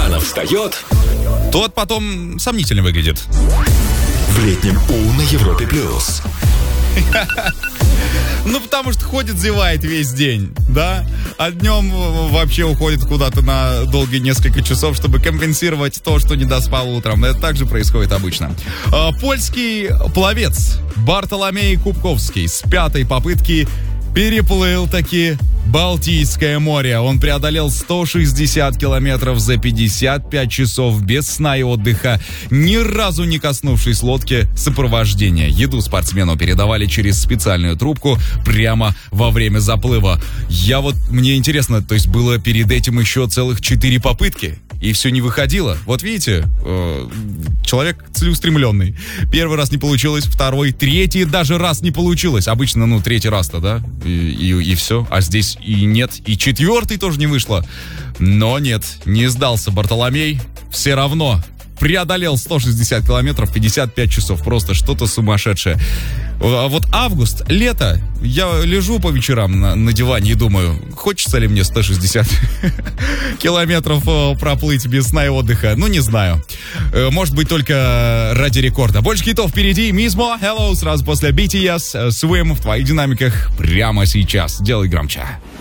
рано встает, тот потом сомнительно выглядит. В летнем У на Европе плюс. Ну, потому что ходит, зевает весь день, да? А днем вообще уходит куда-то на долгие несколько часов, чтобы компенсировать то, что не доспал утром. Это также происходит обычно. Польский пловец Бартоломей Кубковский с 5-й попытки переплыл таки Балтийское море. Он преодолел 160 километров за 55 часов без сна и отдыха, ни разу не коснувшись лодки сопровождения. Еду спортсмену передавали через специальную трубку прямо во время заплыва. Мне интересно, то есть было перед этим еще целых 4 попытки, и все не выходило. Вот видите, человек целеустремленный. Первый раз не получилось, второй, третий даже раз не получилось. Обычно, 3-й раз-то, да? И все. А здесь и нет. И 4-й тоже не вышло. Но нет, не сдался Бартоломей. Все равно преодолел 160 километров, 55 часов. Просто что-то сумасшедшее. А вот август, лето, я лежу по вечерам на диване и думаю, хочется ли мне 160 километров проплыть без сна и отдыха? Не знаю. Может быть, только ради рекорда. Больше хитов впереди. Мизмо, Hello, сразу после BTS, Swim в твоих динамиках прямо сейчас. Делай громче.